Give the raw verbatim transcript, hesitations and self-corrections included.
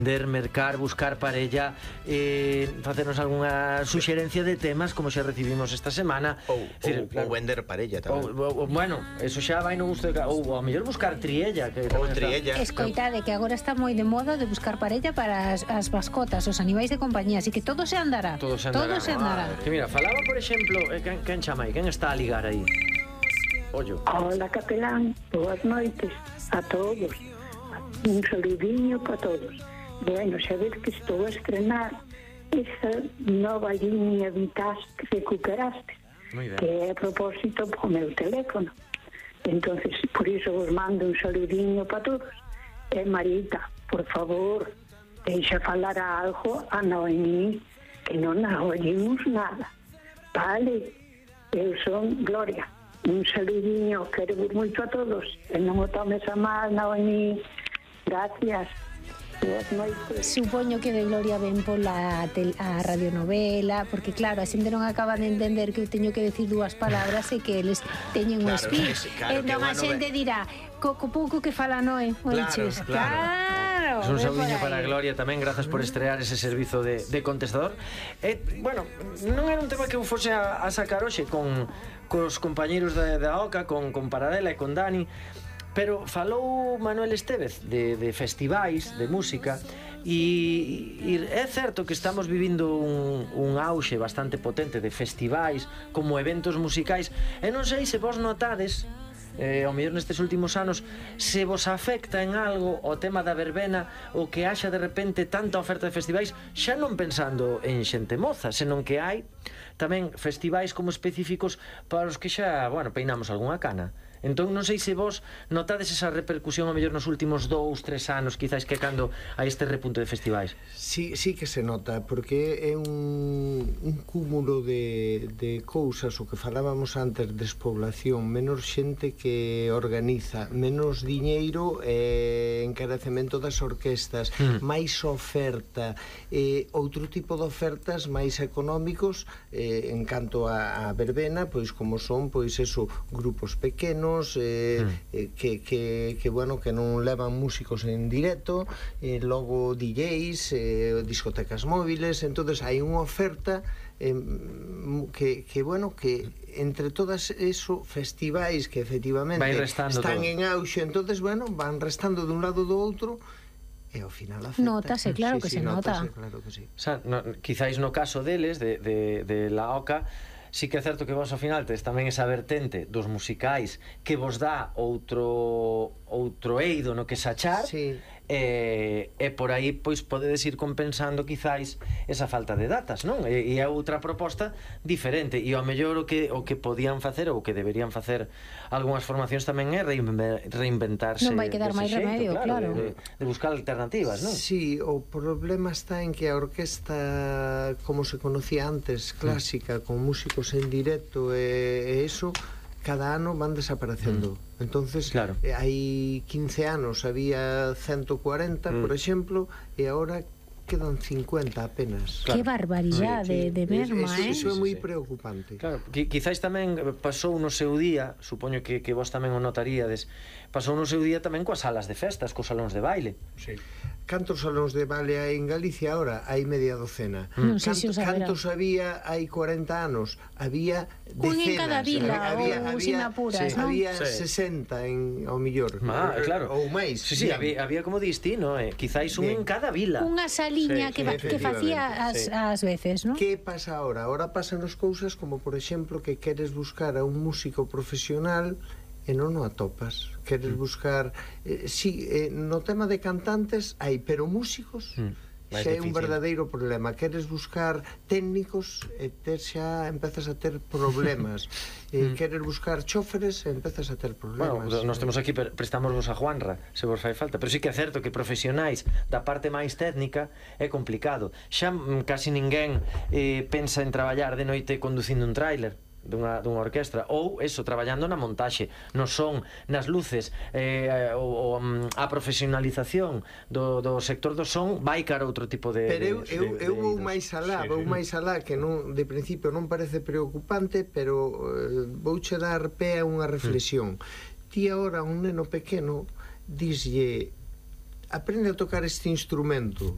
Der, mercar, buscar parella, eh, facernos algunha suxerencia de temas como xa recibimos esta semana. Ou, Decir, ou, claro, ou vender parella tamén. ou, ou, bueno, eso xa vai no gusto de... Ou a mellor buscar triella, que Ou tamén triella. Escoitade, que agora está moi de moda de buscar parella para as, as mascotas, os animais de compañía, así que todo se andará. Todo se andará. Todo se andará. Que mira, falaba, por exemplo, eh, quen, quen chama aí? Quen está a ligar aí? Ollo. Hola, capelán, boas noites a todos. Un saludiño para todos. Bueno, sabes que estou a estrenar esa nova línea Vitas que recuperaste, que é a propósito pro meu teléfono. Entonces, por iso vos mando un saludiño para todos. E Marita, por favor, deixa falar algo a Noemí, que non a oímos nada. Vale, eu son Gloria. Un saludiño, quero moito a todos. E non o tomes a mal, Noemí. Gracias. Supoño que de Gloria ven pola tel, a radionovela, porque claro, a xente non acaba de entender que eu teño que decir dúas palabras e que eles teñen un Claro, speech. claro, Entón a xente dirá, co, co pouco que fala Noé, oiches, Claro, claro. Es un ve saludiño por para aí. Gloria tamén, grazas por estrear ese servizo de, de contestador. E, bueno, non era un tema que eu fose a, a sacar hoxe con cos compañeiros da, da OCA, con, con Paradela e con Dani, pero falou Manuel Estévez de, de festivais, de música, e, e é certo que estamos vivindo un, un auxe bastante potente de festivais como eventos musicais, e non sei se vos notades, eh, ao mellor nestes últimos anos, se vos afecta en algo o tema da verbena, o que haxa de repente tanta oferta de festivais, xa non pensando en xente moza, senón que hai tamén festivais como específicos para os que xa, bueno, peinamos algunha cana. Entón non sei se vos notades esa repercusión ao mellor nos últimos dous, tres anos, quizáis, que cando a este repunte de festivais. Sí, sí que se nota, porque é un, un cúmulo de, de cousas, o que falábamos antes, despoblación, menos xente que organiza, menos diñeiro e encarecemento das orquestas, mm. máis oferta, eh, outro tipo de ofertas máis económicos, eh, en canto a, a verbena, pois como son, pois eso, grupos pequenos, Eh, mm. eh, que, que, que bueno, que non levan músicos en directo, eh, logo D Js, eh, discotecas móviles. Entonces hai unha oferta eh, que, que bueno, que entre todas eso, festivais que efectivamente están todo en auxe, entonces bueno, van restando de un lado do outro, e ao final afecta. Nótase, claro sí, que sí, se nota. Nótase, claro que sí. O sea, no, quizáis no caso deles, de, de, de la OCA, sí que é certo que vos ao final tes tamén esa vertente dos musicais que vos dá outro outro eido no que sachar, sí. e, e por aí pois podedes ir compensando quizáis esa falta de datas, non? E, e é outra proposta diferente, e ao mellor o que, o que podían facer ou o que deberían facer algunhas formacións tamén é reinventarse. Non vai quedar máis remedio, claro, claro. De, de buscar alternativas, non? Sí, o problema está en que a orquesta, como se conocía antes, clásica, mm. con músicos en directo e, e eso, cada ano van desaparecendo. Mm. Entonces, claro. eh, hai quince anos había ciento cuarenta, mm. por exemplo, e agora quedan cincuenta apenas. Claro. Que barbaridade sí, sí. de merma, eso, eh? Eso é moi preocupante. Claro, quizáis tamén pasou no seu día, supoño que, que vos tamén o notaríades, pasou no seu día tamén coas salas de festas, cos salóns de baile. Sí. Cantos salóns de baile hai en Galicia ahora? Hai media docena. Non sei se Canto, os cantos había hai cuarenta anos? Había decenas. Un en cada vila, había, ou había, sin apuras, sí, non? había sí. sesenta en, ao millor. Ah, claro. Ou máis. Sí, sí, había, había como distino, eh? Quizáis un bien. en cada vila. Unha saliña sí, que, sí, que facía as, sí. as veces, non? Que pasa ahora? Ahora pasan as cousas como, por exemplo, que queres buscar a un músico profesional e non o atopas. Queres buscar eh, sí, eh, no tema de cantantes hai, pero músicos mm, xa é un verdadeiro problema. Queres buscar técnicos e ter xa empezas a ter problemas. eh, queres buscar choferes e empezas a ter problemas. Bueno, nós temos aquí, prestámosvos a Juanra se vos fai falta, pero sí que é certo que profesionais da parte máis técnica é complicado. Xa mm, casi ninguén eh, pensa en traballar de noite conducindo un tráiler dunha, dunha orquestra, ou eso, traballando na montaxe, no son, nas luces, eh, o, o, a profesionalización do, do sector do son vai cara outro tipo de... Pero eu, de, eu, de, eu vou de máis alá, sí, vou sí. máis alá, que non, de principio non parece preocupante, pero eh, vouche dar pé a unha reflexión. Mm. Ti agora un neno pequeno dislle aprende a tocar este instrumento,